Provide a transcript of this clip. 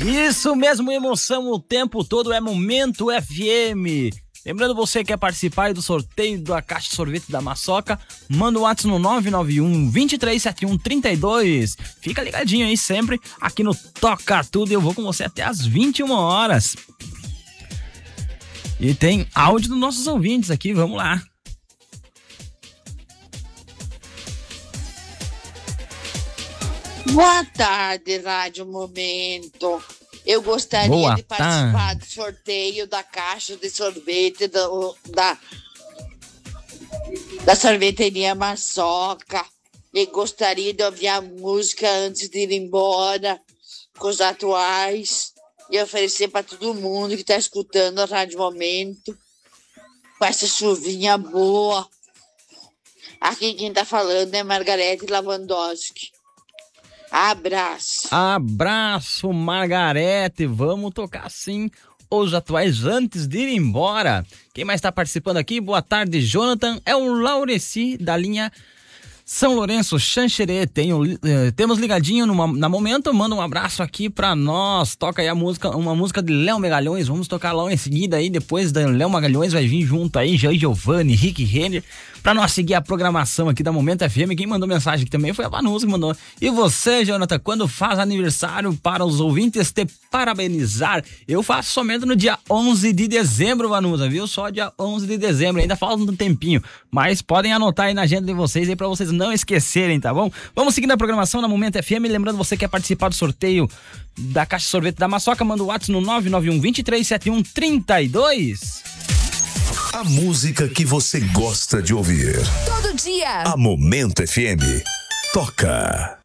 Isso mesmo, emoção o tempo todo é Momento FM. Lembrando, você que quer participar aí do sorteio da caixa de sorvete da Maçoca, manda o WhatsApp no 991-237132. Fica ligadinho aí sempre aqui no Toca Tudo e eu vou com você até as 21 horas. E tem áudio dos nossos ouvintes aqui, vamos lá. Boa tarde, Rádio Momento. Eu gostaria de participar do sorteio da caixa de sorvete da sorveteria Maçoca. E gostaria de ouvir a música antes de ir embora com os atuais e oferecer para todo mundo que está escutando a Rádio Momento com essa chuvinha boa. Aqui quem está falando é Margarete Lavandowski. Abraço, Margarete. Vamos tocar sim os atuais antes de ir embora. Quem mais está participando aqui? Boa tarde, Jonathan. É o Laureci da linha São Lourenço Xanxerê. Temos ligadinho na Momento. Manda um abraço aqui pra nós. Toca aí uma música de Léo Magalhães. Vamos tocar logo em seguida aí. Depois da Léo Magalhães vai vir junto aí Jean Giovanni, Rick Renner, pra nós seguir a programação aqui da Momento FM. Quem mandou mensagem aqui também foi a Vanusa que mandou. E você, Jonathan, quando faz aniversário, para os ouvintes te parabenizar, eu faço somente no dia 11 de dezembro, Vanusa, viu? Só dia 11 de dezembro, ainda falta um tempinho, mas podem anotar aí na agenda de vocês aí pra vocês não esquecerem, tá bom? Vamos seguindo a programação na Momento FM, lembrando, você que quer participar do sorteio da caixa de sorvete da Maçoca, manda o WhatsApp no 991-237132. A música que você gosta de ouvir. Todo dia. A Momento FM. Toca.